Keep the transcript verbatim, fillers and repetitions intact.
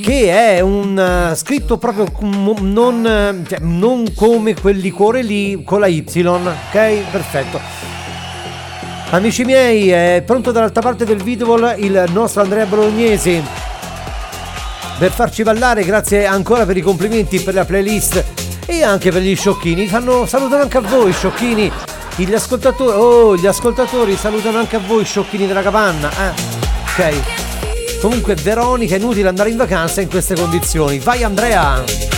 che è un uh, scritto proprio com- non, uh, cioè, non come quel liquore lì con la Y, ok? Perfetto. Amici miei, è pronto dall'altra parte del video il nostro Andrea Bolognesi per farci ballare. Grazie ancora per i complimenti, per la playlist e anche per gli sciocchini. Fanno, salutano anche a voi sciocchini, gli ascoltatori. Oh, gli ascoltatori salutano anche a voi sciocchini della capanna, eh? Ok. Comunque Veronica, è inutile andare in vacanza in queste condizioni. Vai Andrea!